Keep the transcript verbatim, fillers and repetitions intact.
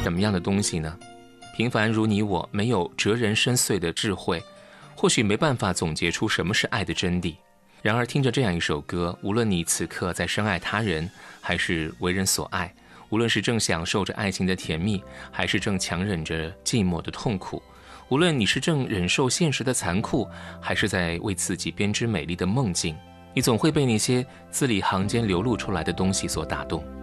什么样的东西呢？平凡如你我，没有哲人深邃的智慧，或许没办法总结出什么是爱的真谛。然而听着这样一首歌，无论你此刻在深爱他人，还是为人所爱，无论是正享受着爱情的甜蜜，还是正强忍着寂寞的痛苦，无论你是正忍受现实的残酷，还是在为自己编织美丽的梦境，你总会被那些字里行间流露出来的东西所打动。